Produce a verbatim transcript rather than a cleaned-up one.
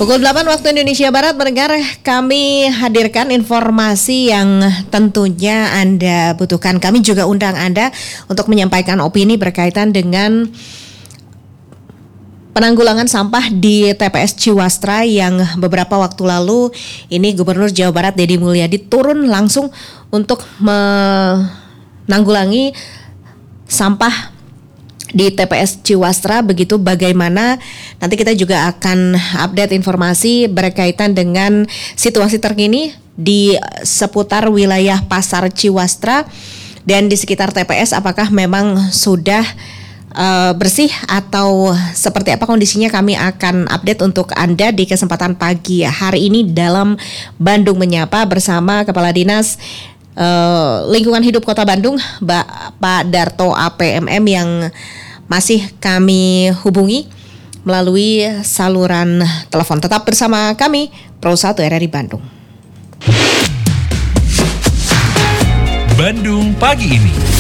Pukul delapan waktu Indonesia Barat, pendengar, kami hadirkan informasi yang tentunya Anda butuhkan. Kami juga undang Anda untuk menyampaikan opini berkaitan dengan penanggulangan sampah di T P S Ciwastra yang beberapa waktu lalu ini Gubernur Jawa Barat Deddy Mulyadi turun langsung untuk menanggulangi sampah di T P S Ciwastra. Begitu bagaimana nanti kita juga akan update informasi berkaitan dengan situasi terkini di seputar wilayah Pasar Ciwastra dan di sekitar T P S, apakah memang sudah Uh, bersih atau seperti apa kondisinya. Kami akan update untuk Anda di kesempatan pagi hari ini dalam Bandung Menyapa bersama Kepala Dinas uh, Lingkungan Hidup Kota Bandung, Pak Darto A P M M, yang masih kami hubungi melalui saluran telepon. Tetap bersama kami, Pro satu R R I Bandung. Bandung pagi ini.